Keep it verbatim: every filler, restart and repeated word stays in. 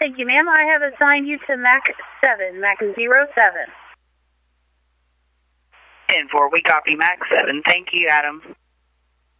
Thank you, ma'am. I have assigned you to Mac seven, Mac zero seven. ten four, we copy Mac seven. Thank you, Adam.